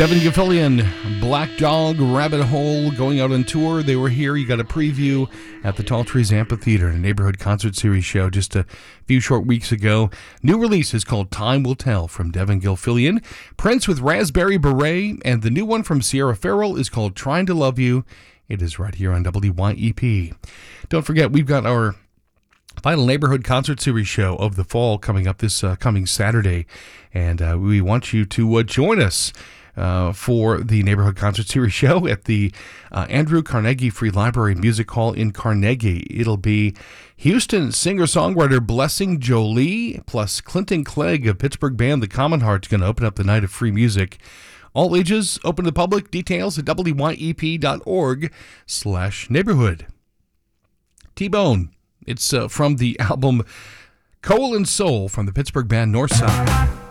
Devin Gilfillian, Black Dog, Rabbit Hole, going out on tour. They were here. You got a preview at the Tall Trees Amphitheater, a neighborhood concert series show just a few short weeks ago. New release is called Time Will Tell from Devin Gilfillian. Prince with Raspberry Beret, and the new one from Sierra Farrell is called Trying to Love You. It is right here on WYEP. Don't forget, we've got our final neighborhood concert series show of the fall coming up this coming Saturday, and we want you to join us for the Neighborhood Concert Series show at the Andrew Carnegie Free Library Music Hall in Carnegie. It'll be Houston singer-songwriter Blessing Jolie plus Clinton Clegg of Pittsburgh band The Common Heart's going to open up the night of free music. All ages, open to the public. Details at wyep.org/neighborhood. T-Bone. It's from the album Coal and Soul from the Pittsburgh band Northside.